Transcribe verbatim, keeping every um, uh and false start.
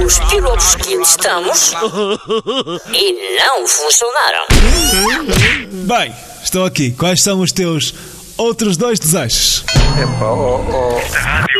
os pilotos que testamos e não funcionaram. Bem, estou aqui. Quais são os teus outros dois desejos? Epá, oh, oh.